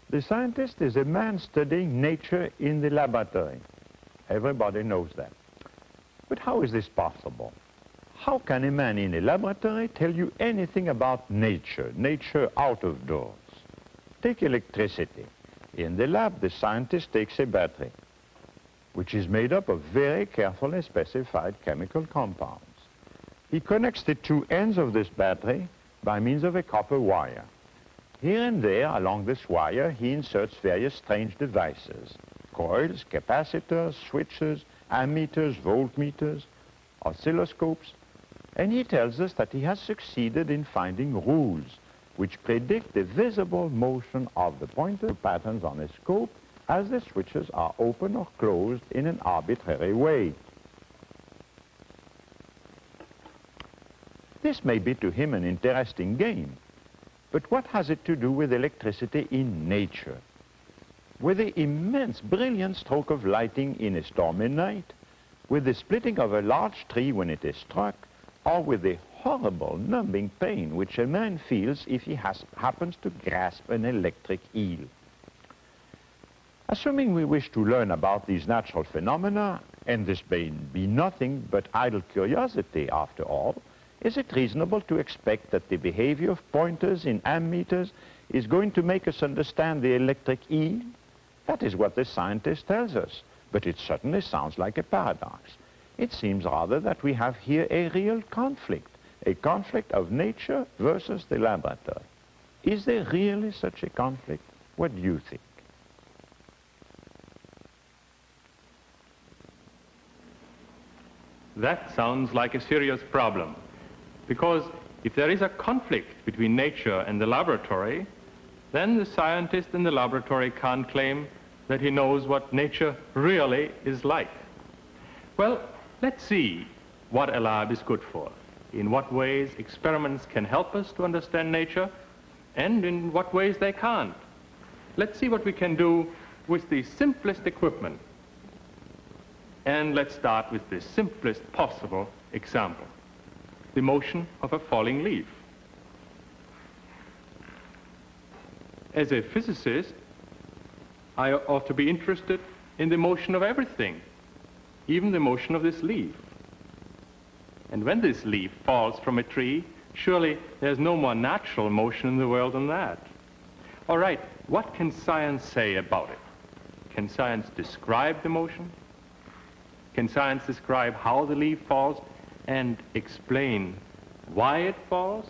The scientist is a man studying nature in the laboratory. Everybody knows that. But how is this possible? How can a man in a laboratory tell you anything about nature, nature out of doors? Take electricity. In the lab, the scientist takes a battery, which is made up of very carefully specified chemical compounds. He connects the two ends of this battery by means of a copper wire. Here and there, along this wire, he inserts various strange devices: coils, capacitors, switches, ammeters, voltmeters, oscilloscopes, and he tells us that he has succeeded in finding rules which predict the visible motion of the pointer patterns on a scope as the switches are open or closed in an arbitrary way. This may be to him an interesting game, but what has it to do with electricity in nature? With the immense brilliant stroke of lighting in a stormy night, with the splitting of a large tree when it is struck, or with the horrible numbing pain which a man feels if he happens to grasp an electric eel. Assuming we wish to learn about these natural phenomena, and this may be nothing but idle curiosity after all, is it reasonable to expect that the behavior of pointers in ammeters is going to make us understand the electric eel? That is what the scientist tells us, but it certainly sounds like a paradox. It seems rather that we have here a real conflict, a conflict of nature versus the laboratory. Is there really such a conflict? What do you think? That sounds like a serious problem, because if there is a conflict between nature and the laboratory, then the scientist in the laboratory can't claim that he knows what nature really is like. Well, let's see what a lab is good for, in what ways experiments can help us to understand nature, and in what ways they can't. Let's see what we can do with the simplest equipment. And let's start with the simplest possible example: the motion of a falling leaf. As a physicist, I ought to be interested in the motion of everything, even the motion of this leaf. And when this leaf falls from a tree, surely there's no more natural motion in the world than that. All right, what can science say about it? Can science describe the motion? Can science describe how the leaf falls and explain why it falls?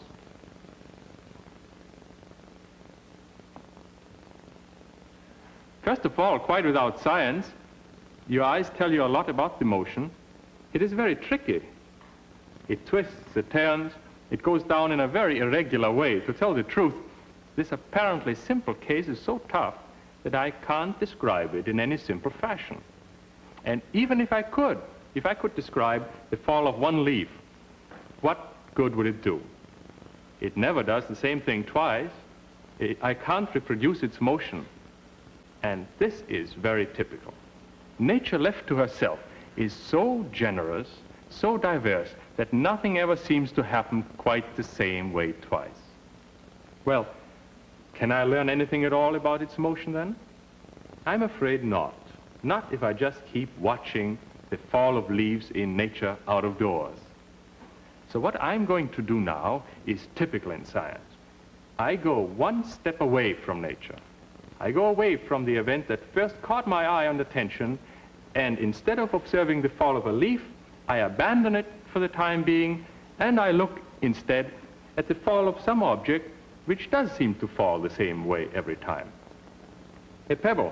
First of all, quite without science, your eyes tell you a lot about the motion. It is very tricky. It twists, it turns, it goes down in a very irregular way. To tell the truth, this apparently simple case is so tough that I can't describe it in any simple fashion. And even if I could describe the fall of one leaf, what good would it do? It never does the same thing twice. I can't reproduce its motion. And this is very typical. Nature left to herself is so generous, so diverse, that nothing ever seems to happen quite the same way twice. Well, can I learn anything at all about its motion then? I'm afraid not. Not if I just keep watching the fall of leaves in nature out of doors. So what I'm going to do now is typical in science. I go one step away from nature. I go away from the event that first caught my eye on attention, and instead of observing the fall of a leaf, I abandon it for the time being, and I look instead at the fall of some object which does seem to fall the same way every time. A pebble.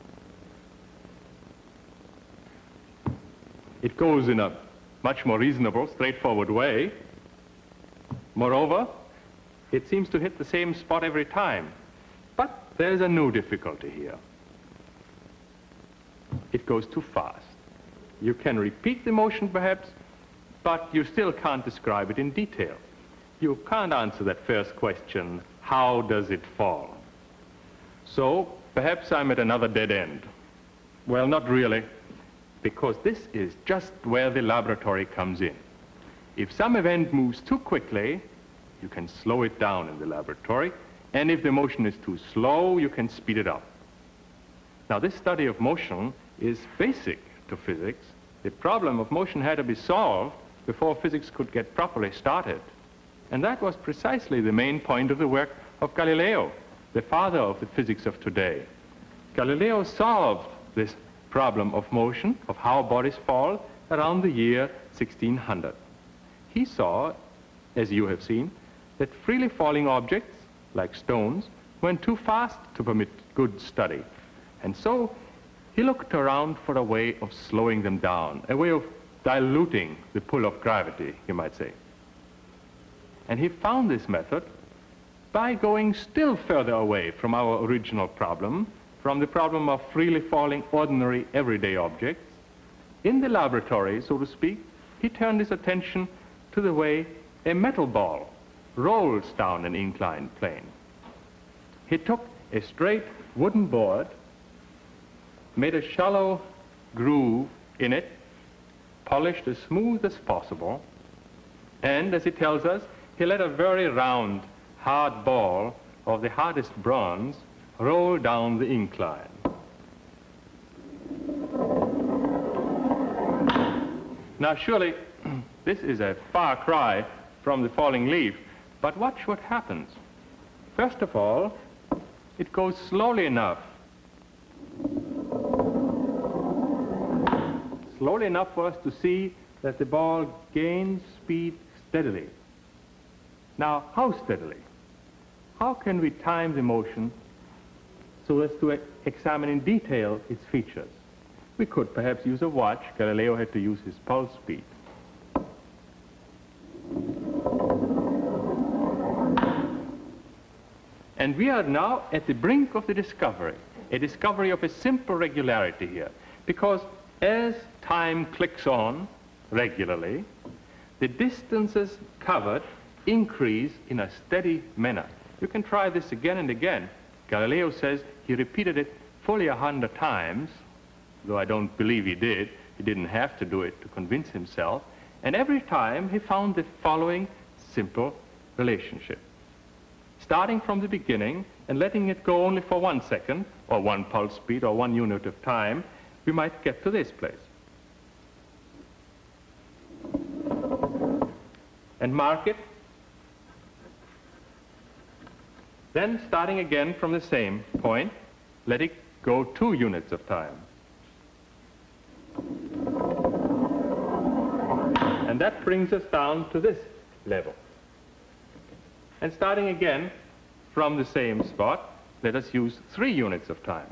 It goes in a much more reasonable, straightforward way. Moreover, it seems to hit the same spot every time. But there's a new difficulty here. It goes too fast. You can repeat the motion perhaps, but you still can't describe it in detail. You can't answer that first question, how does it fall? So perhaps I'm at another dead end. Well, not really, because this is just where the laboratory comes in. If some event moves too quickly, you can slow it down in the laboratory And if the motion is too slow, you can speed it up. Now, this study of motion is basic to physics. The problem of motion had to be solved before physics could get properly started. And that was precisely the main point of the work of Galileo, the father of the physics of today. Galileo solved this problem of motion, of how bodies fall, around the year 1600. He saw, as you have seen, that freely falling objects, like stones, went too fast to permit good study. And so he looked around for a way of slowing them down, a way of diluting the pull of gravity, you might say. And he found this method by going still further away from our original problem, from the problem of freely falling ordinary everyday objects. In the laboratory, so to speak, he turned his attention to the way a metal ball rolls down an inclined plane. He took a straight wooden board, made a shallow groove in it, polished as smooth as possible, and, as he tells us, he let a very round, hard ball of the hardest bronze roll down the incline. Now, surely, this is a far cry from the falling leaf, but watch what happens. First of all, it goes slowly enough for us to see that the ball gains speed steadily. Now, how steadily? How can we time the motion so as to examine in detail its features? We could perhaps use a watch. Galileo had to use his pulse speed. And we are now at the brink of the discovery, a discovery of a simple regularity here, because as time clicks on regularly, the distances covered increase in a steady manner. You can try this again and again. Galileo says he repeated it fully 100 times, though I don't believe he did. He didn't have to do it to convince himself. And every time he found the following simple relationship. Starting from the beginning and letting it go only for 1 second, or 1 pulse speed, or 1 unit of time, we might get to this place. And mark it. Then, starting again from the same point, let it go 2 units of time. And that brings us down to this level. And starting again from the same spot, let us use 3 units of time.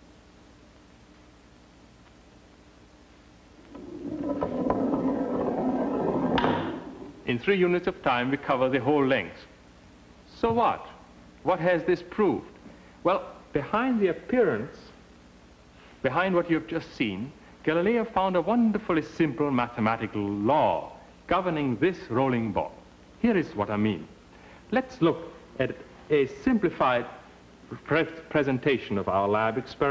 In 3 units of time, we cover the whole length. So what? What has this proved? Well, behind the appearance, behind what you've just seen, Galileo found a wonderfully simple mathematical law governing this rolling ball. Here is what I mean. Let's look at a simplified presentation of our lab experiment.